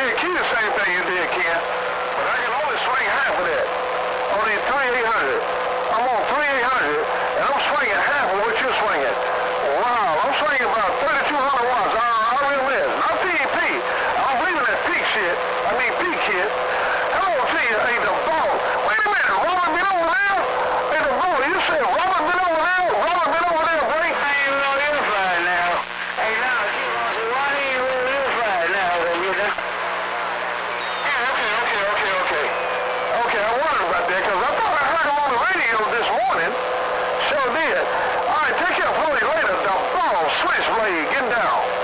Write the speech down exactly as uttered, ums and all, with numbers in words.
tell Key the same thing you did, Ken. But I can only swing half of that. On these three eight hundred. I'm on three eight hundred, and I'm swinging half of what you're swinging. Wow, I'm swinging about thirty-two hundred watts. I, I really is. Not P E P. I'm leaving that peak shit. I mean peak kit. I'm gonna tell you, hey, the ball. Wait a minute, Robert been over there? Hey, the ball, you said Robert been over there? Robert been over there, Blake? I ain't even on your side now. Hey, now, you know, so why ain't you on your side now, you know? Yeah, okay, okay, okay, okay. Okay, I wondered about that, because I thought I heard him on the radio this morning. Sure did. All right, take care of Chloe later. The ball, switchblade, get down.